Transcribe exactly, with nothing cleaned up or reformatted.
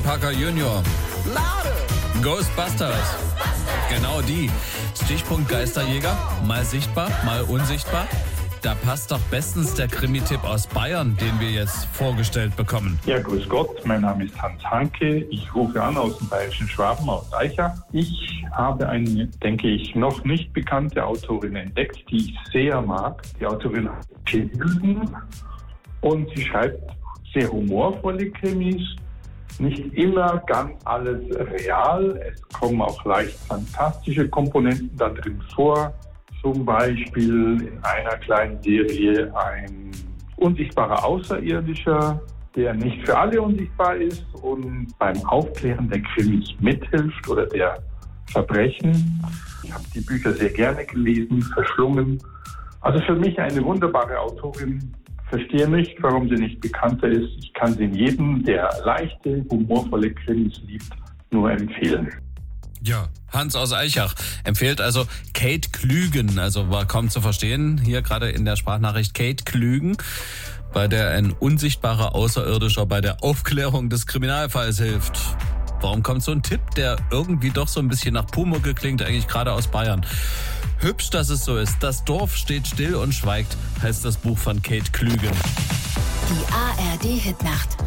Parker Junior Ghostbusters. Genau die. Stichpunkt Geisterjäger. Mal sichtbar, mal unsichtbar. Da passt doch bestens der Krimi-Tipp aus Bayern, den wir jetzt vorgestellt bekommen. Ja, grüß Gott, mein Name ist Hans Hanke. Ich rufe an aus dem bayerischen Schwaben, aus Aichach. Ich habe eine, denke ich, noch nicht bekannte Autorin entdeckt, die ich sehr mag. Die Autorin heißt Lügen und sie schreibt sehr humorvolle Krimis. Nicht immer ganz alles real. Es kommen auch leicht fantastische Komponenten da drin vor. Zum Beispiel in einer kleinen Serie ein unsichtbarer Außerirdischer, der nicht für alle unsichtbar ist und beim Aufklären der Krimis mithilft oder der Verbrechen. Ich habe die Bücher sehr gerne gelesen, verschlungen. Also für mich eine wunderbare Autorin. Verstehe nicht, warum sie nicht bekannter ist. Ich kann sie jedem, der leichte, humorvolle Krimis liebt, nur empfehlen. Ja, Hans aus Aichach empfiehlt also Kate Klügen, also war kaum zu verstehen, hier gerade in der Sprachnachricht Kate Klügen, bei der ein unsichtbarer Außerirdischer bei der Aufklärung des Kriminalfalls hilft. Warum kommt so ein Tipp, der irgendwie doch so ein bisschen nach Pumuckl klingt, eigentlich gerade aus Bayern? Hübsch, dass es so ist. Das Dorf steht still und schweigt, heißt das Buch von Kate Klügen. Die A R D Hitnacht.